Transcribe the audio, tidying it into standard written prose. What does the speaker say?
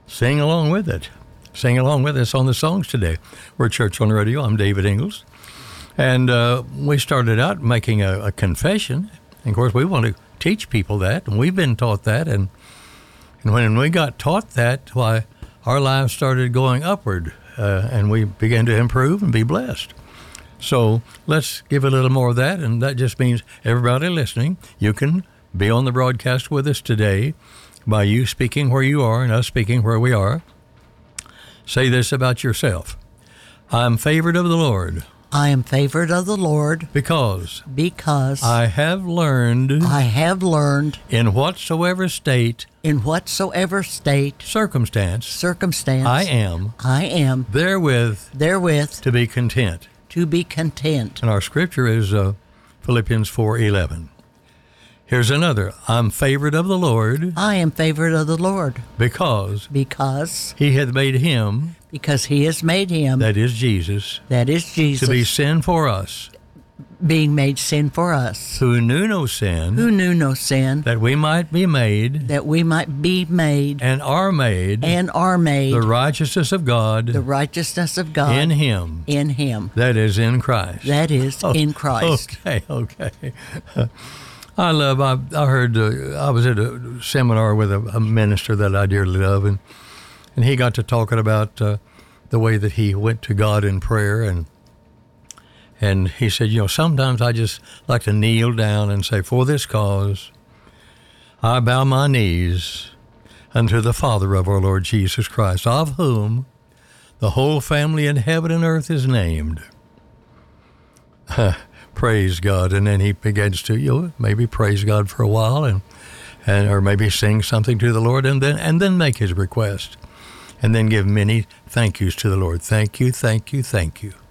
sing along with it. Sing along with us on the songs today. We're Church on the Radio. I'm David Ingles. And we started out making a confession. And of course, we want to teach people that, and we've been taught that. And when we got taught that, why, our lives started going upward, and we began to improve and be blessed. So let's give a little more of that, and that just means everybody listening, you can be on the broadcast with us today by you speaking where you are and us speaking where we are. Say this about yourself. I'm favored of the Lord. I am favored of the Lord Because I have learned in whatsoever state, circumstance, I am therewith to be content. And our scripture is Philippians 4:11. Here's another. I'm favored of the Lord. I am favored of the Lord. Because he hath made him. Because he has made him. That is Jesus. To be sin for us. Being made sin for us. Who knew no sin. That we might be made. And are made. The righteousness of God. In him. That is in Christ. In Christ. Okay. I heard, I was at a seminar with a minister that I dearly love, and he got to talking about the way that he went to God in prayer, and he said, sometimes I just like to kneel down and say, for this cause, I bow my knees unto the Father of our Lord Jesus Christ, of whom the whole family in heaven and earth is named. Praise God. And then he begins to, maybe praise God for a while and or maybe sing something to the Lord and then make his request and then give many thank yous to the Lord. Thank you, thank you, thank you.